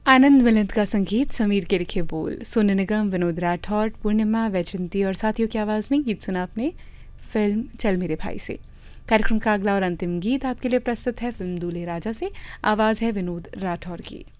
आनंद मिलिंद का संगीत, समीर के लिखे बोल, सोनू निगम, विनोद राठौड़, पूर्णिमा, वैजंती और साथियों की आवाज़ में गीत सुना आपने फिल्म चल मेरे भाई से। कार्यक्रम का अगला और अंतिम गीत आपके लिए प्रस्तुत है फिल्म दूल्हे राजा से। आवाज़ है विनोद राठौड़ की।